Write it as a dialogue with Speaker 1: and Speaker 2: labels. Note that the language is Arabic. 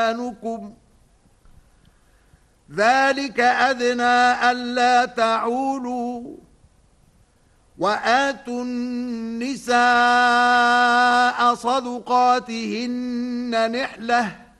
Speaker 1: أيمانكم ذلك أدنى ألا تعولوا وآتوا النساء صدقاتهن نحلةً